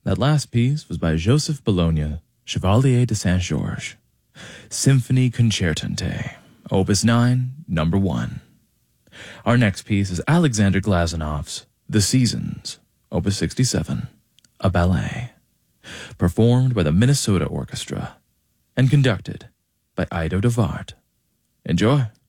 That last piece was by Joseph Bologna, Chevalier de Saint-Georges. Symphonie Concertante, Opus 9, Number 1. Our next piece is Alexander Glazanov's The Seasons, Opus 67, a ballet, performed by the Minnesota Orchestra and conducted by Ido de Wart. Enjoy.